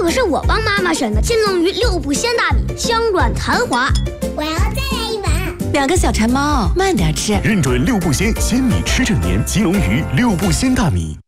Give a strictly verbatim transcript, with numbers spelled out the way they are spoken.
这可是我帮妈妈选的金龙鱼六步鲜大米，香软弹滑。 我要再来一碗。 两个小馋猫，慢点吃。 认准六步鲜，鲜米吃正年，金龙鱼六步鲜大米。